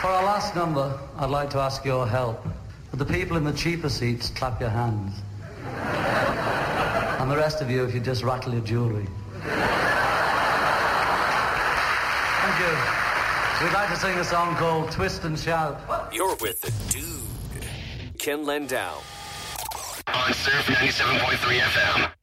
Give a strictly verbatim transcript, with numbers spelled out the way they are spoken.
For our last number, I'd like to ask your help. Would the people in the cheaper seats clap your hands? And the rest of you, if you just rattle your jewellery. Thank you. We'd like to sing a song called Twist and Shout. You're with the dude, Ken Landau. On Surf ninety-seven point three F M.